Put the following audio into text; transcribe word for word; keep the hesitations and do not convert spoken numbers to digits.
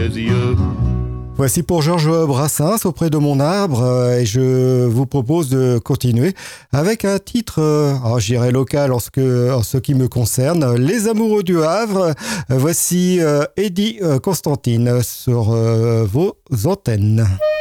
Voici pour Georges Brassens auprès de mon arbre euh, et je vous propose de continuer avec un titre, euh, alors je dirais local en ce, que, en ce qui me concerne, Les Amoureux du Havre. Voici euh, Eddie Constantine sur euh, vos antennes.